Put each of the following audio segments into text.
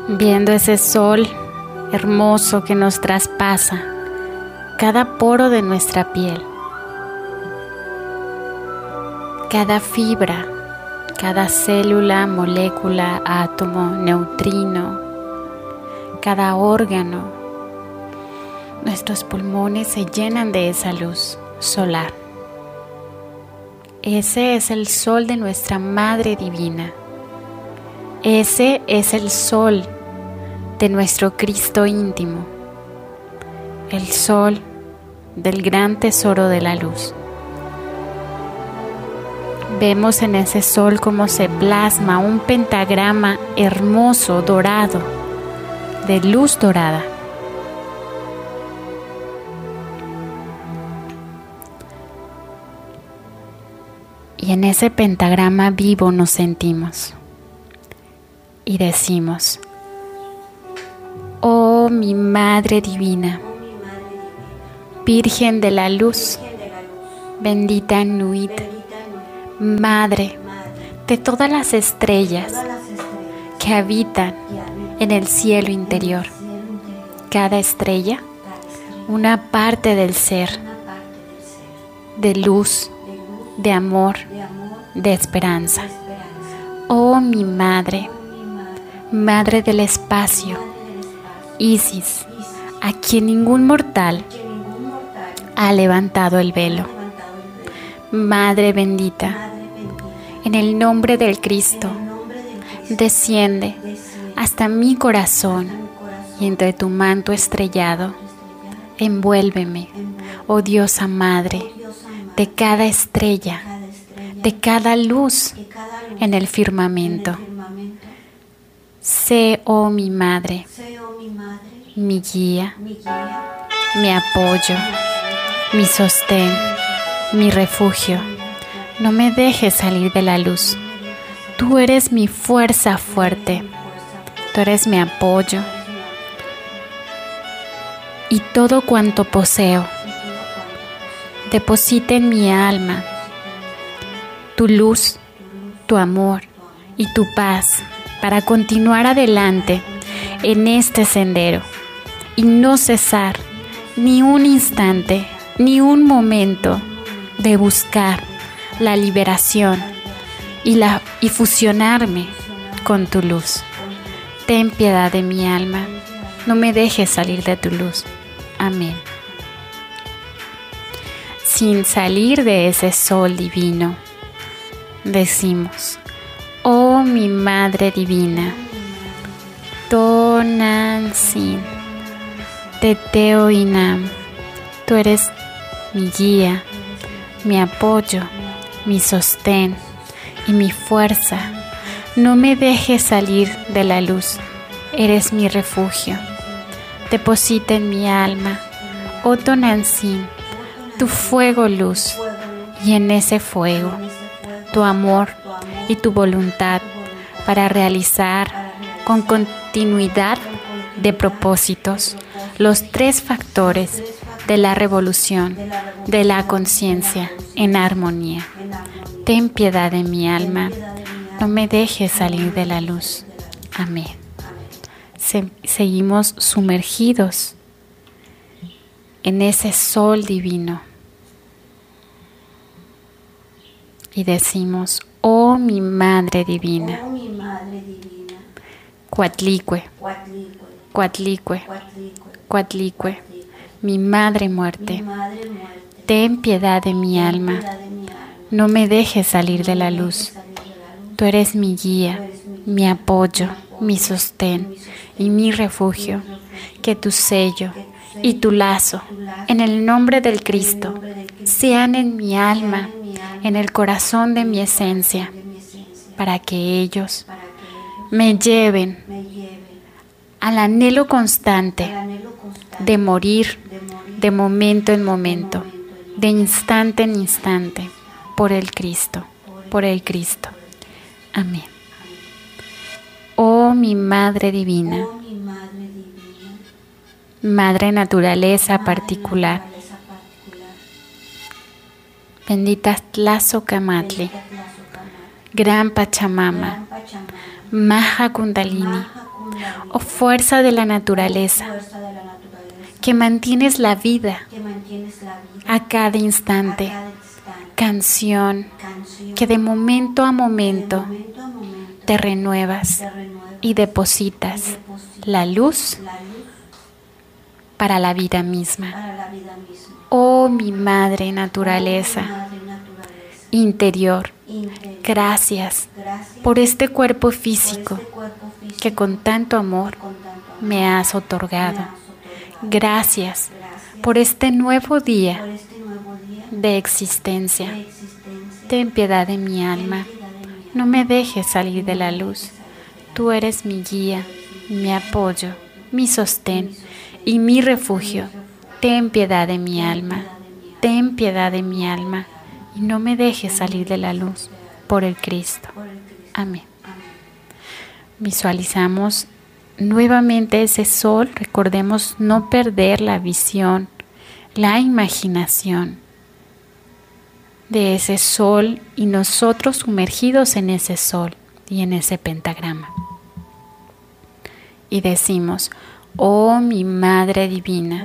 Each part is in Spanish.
viendo ese sol hermoso que nos traspasa cada poro de nuestra piel, cada fibra, cada célula, molécula, átomo, neutrino, cada órgano. Nuestros pulmones se llenan de esa luz solar. Ese es el sol de nuestra Madre Divina. Ese es el sol de nuestro Cristo íntimo, el sol del gran tesoro de la luz. Vemos en ese sol cómo se plasma un pentagrama hermoso, dorado, de luz dorada. Y en ese pentagrama vivo nos sentimos y decimos: oh mi Madre Divina, Virgen de la Luz, bendita Nuit, Madre de todas las estrellas que habitan en el cielo interior. Cada estrella, una parte del ser, de luz, de amor, de esperanza. Oh mi Madre, Madre del espacio, Isis, a quien ningún mortal ha levantado el velo. Madre bendita, en el nombre del Cristo, desciende hasta mi corazón y entre tu manto estrellado, envuélveme, oh Diosa Madre, de cada estrella, de cada luz en el firmamento. Sé, oh mi Madre, mi guía, mi apoyo, mi sostén, mi refugio. No me dejes salir de la luz. Tú eres mi fuerza fuerte. Tú eres mi apoyo. Y todo cuanto poseo, deposita en mi alma tu luz, tu amor y tu paz para continuar adelante en este sendero y no cesar ni un instante, ni un momento de buscar la liberación y fusionarme con tu luz. Ten piedad de mi alma, no me dejes salir de tu luz. Amén. Sin salir de ese sol divino, decimos: oh mi Madre Divina, Tonantzin, Teteo Inam, tú eres mi guía, mi apoyo, mi sostén y mi fuerza. No me dejes salir de la luz, eres mi refugio. Deposita en mi alma, oh Tonantzin, tu fuego luz, y en ese fuego tu amor y tu voluntad para realizar con continuidad de propósitos los 3 factores de la revolución de la conciencia en armonía. Ten piedad de mi alma, no me dejes salir de la luz. Amén. Seguimos sumergidos en ese sol divino y decimos: oh mi Madre Divina, Coatlicue, Coatlicue, Coatlicue, mi Madre Muerte, ten piedad de mi alma, no me dejes salir de la luz. Tú eres mi guía, mi apoyo, mi sostén y mi refugio. Que tu sello y tu lazo, en el nombre del Cristo, sean en mi alma, en el corazón de mi esencia, para que ellos me lleven al anhelo constante de morir de momento en momento, de instante en instante, por el Cristo, por el Cristo. Amén. Oh mi Madre Divina, Madre Naturaleza particular, bendita Tlazocamatli, Gran Pachamama, Maha Kundalini, Oh fuerza de la naturaleza, que mantienes la vida a cada instante. Canción que de momento a momento te renuevas y depositas la luz para la vida misma. Oh mi Madre Naturaleza interior, gracias por este cuerpo físico que con tanto amor me has otorgado. Gracias por este nuevo día de existencia. Ten piedad de mi alma. No me dejes salir de la luz. Tú eres mi guía, mi apoyo, mi sostén y mi refugio. Ten piedad de mi alma. Ten piedad de mi alma. Y no me dejes salir de la luz. Por el Cristo. Amén. Visualizamos nuevamente ese sol. Recordemos no perder la visión, la imaginación de ese sol y nosotros sumergidos en ese sol y en ese pentagrama. Y decimos: oh mi Madre Divina,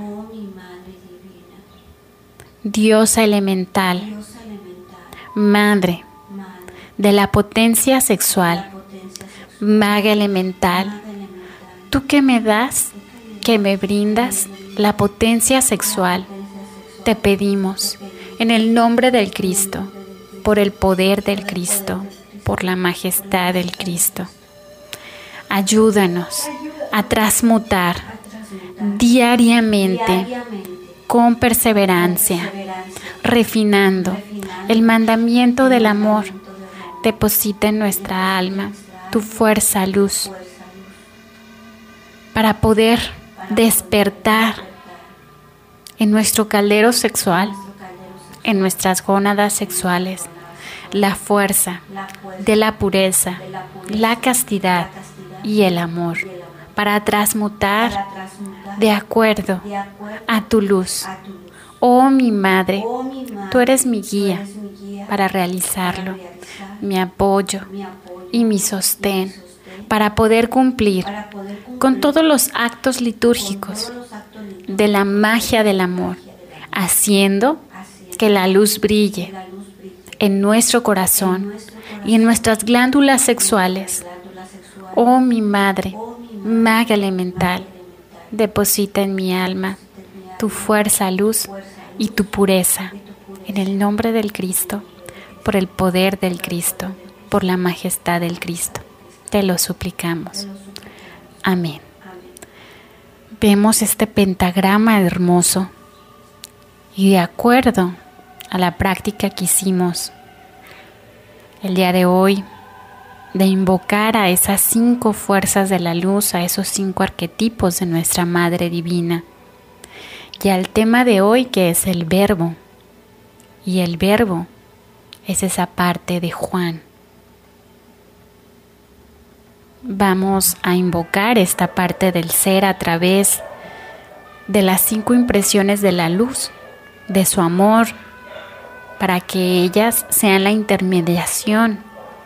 Diosa elemental, Madre de la potencia sexual, Maga elemental, tú que me das, que me brindas la potencia sexual, te pedimos en el nombre del Cristo, por el poder del Cristo, por la majestad del Cristo. Ayúdanos a transmutar diariamente, con perseverancia, refinando el mandamiento del amor. Deposita en nuestra alma tu fuerza, luz, para poder despertar en nuestro caldero sexual, en nuestras gónadas sexuales, la fuerza de la pureza, la castidad y el amor, para transmutar de acuerdo a tu luz. Oh mi Madre, tú eres mi guía para realizarlo, mi apoyo y mi sostén para poder cumplir con todos los actos litúrgicos de la magia del amor, haciendo que la luz brille en nuestro corazón y en nuestras glándulas sexuales. Oh mi Madre, Maga elemental, deposita en mi alma tu fuerza, luz y tu pureza, en el nombre del Cristo, por el poder del Cristo, por la majestad del Cristo. Te lo suplicamos. Amén. Vemos este pentagrama hermoso y de acuerdo a la práctica que hicimos el día de hoy, de invocar a esas 5 fuerzas de la luz, a esos 5 arquetipos de nuestra Madre Divina, y al tema de hoy, que es el Verbo, y el Verbo es esa parte de Juan. Vamos a invocar esta parte del ser a través de las 5 impresiones de la luz, de su amor, para que ellas sean la intermediación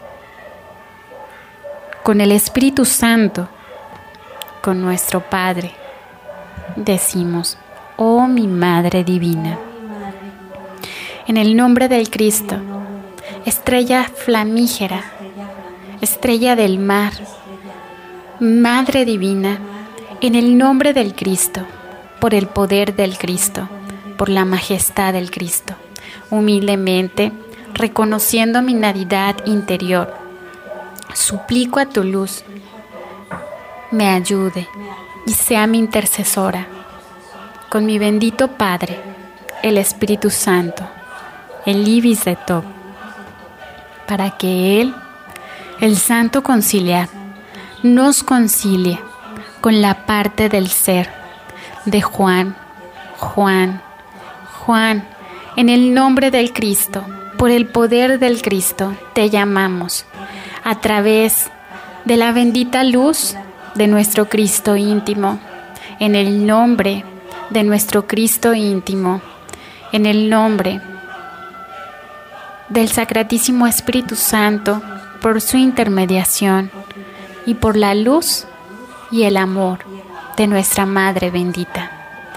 con el Espíritu Santo, con nuestro Padre. Decimos: oh mi Madre Divina, en el nombre del Cristo, estrella flamígera, estrella del mar, Madre Divina, en el nombre del Cristo, por el poder del Cristo, por la majestad del Cristo, humildemente, reconociendo mi nulidad interior, suplico a tu luz, me ayude y sea mi intercesora, con mi bendito Padre, el Espíritu Santo, el Ibis de Top, para que Él, el Santo Conciliar, nos concilie con la parte del ser de Juan, en el nombre del Cristo, por el poder del Cristo, te llamamos, a través de la bendita luz de nuestro Cristo íntimo, en el nombre de nuestro Cristo íntimo, en el nombre del Sacratísimo Espíritu Santo, por su intermediación y por la luz y el amor de nuestra Madre bendita.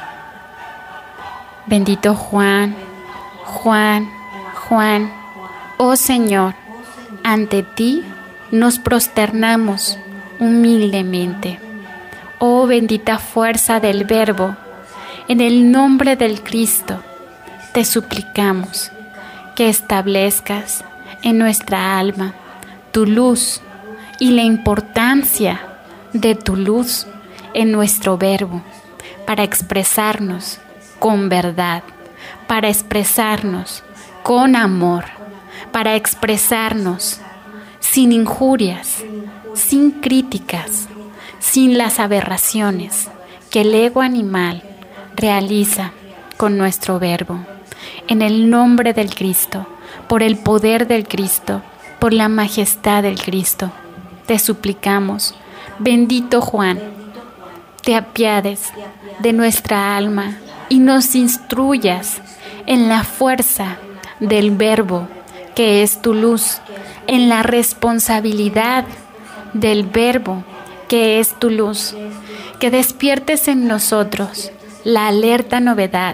Bendito Juan, Juan, Juan, oh Señor, ante ti nos prosternamos humildemente. Oh bendita fuerza del Verbo, en el nombre del Cristo, te suplicamos que establezcas en nuestra alma tu luz y la importancia de tu luz en nuestro verbo para expresarnos con verdad, para expresarnos con amor, para expresarnos sin injurias, sin críticas, sin las aberraciones que el ego animal realiza con nuestro verbo. En el nombre del Cristo, por el poder del Cristo, por la majestad del Cristo, te suplicamos, bendito Juan, te apiades de nuestra alma y nos instruyas en la fuerza del verbo que es tu luz, en la responsabilidad del verbo que es tu luz, que despiertes en nosotros la alerta novedad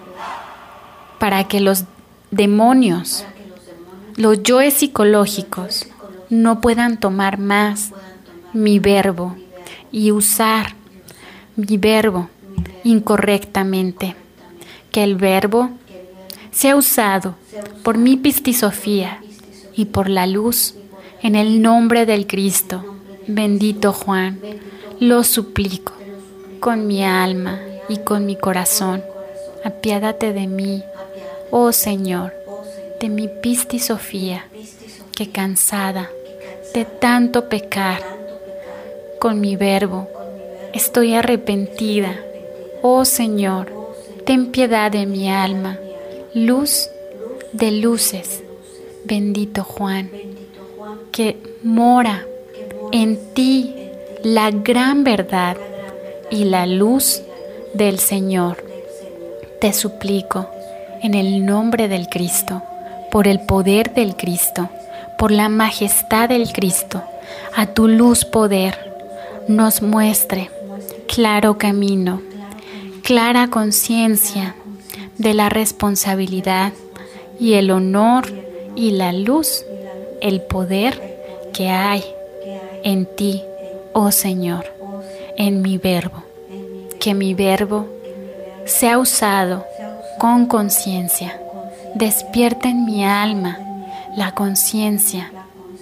para que los demonios, los yoes psicológicos no puedan tomar más mi verbo y usar mi verbo incorrectamente. Que el verbo sea usado por mi pistisofía y por la luz en el nombre del Cristo. Bendito Juan, lo suplico con mi alma y con mi corazón. Apiádate de mí, oh Señor, de mi pistisofía, que cansada de tanto pecar con mi verbo, estoy arrepentida. Oh Señor, ten piedad de mi alma, luz de luces. Bendito Juan, que mora en ti la gran verdad y la luz del Señor. Te suplico, en el nombre del Cristo, por el poder del Cristo, por la majestad del Cristo, a tu luz poder, nos muestre claro camino, clara conciencia de la responsabilidad y el honor y la luz, el poder que hay en ti, oh Señor, en mi verbo. Que mi verbo sea usado con conciencia. Despierta en mi alma la conciencia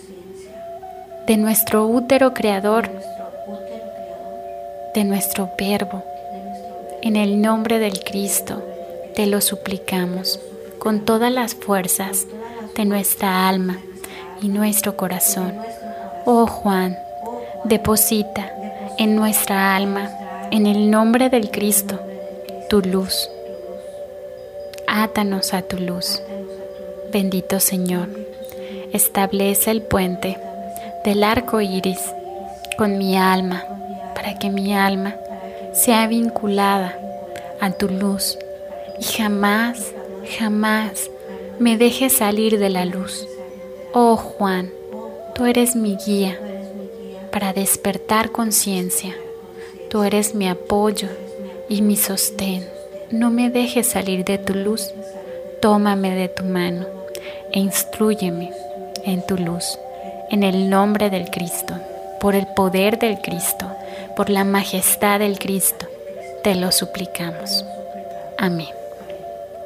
de nuestro útero creador, de nuestro verbo. En el nombre del Cristo te lo suplicamos con todas las fuerzas de nuestra alma y nuestro corazón. Oh Juan, deposita en nuestra alma, en el nombre del Cristo, tu luz. Átanos a tu luz. Bendito Señor, establece el puente del arco iris con mi alma, para que mi alma sea vinculada a tu luz y jamás, jamás me dejes salir de la luz. Oh Juan, tú eres mi guía para despertar conciencia. Tú eres mi apoyo y mi sostén. No me dejes salir de tu luz. Tómame de tu mano e instrúyeme en tu luz. En el nombre del Cristo, por el poder del Cristo, por la majestad del Cristo, te lo suplicamos. Amén.